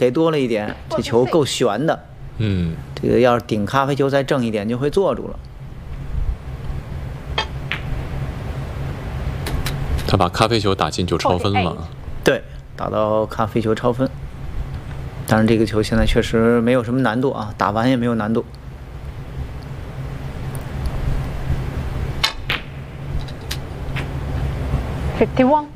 给多了一点，这球够悬的。这个要是顶咖啡球再正一点，就会坐住了。 他把咖啡球打进就超分了。 对，打到咖啡球超分。当然，这个球现在确实没有什么难度啊，打完也没有难度。 51.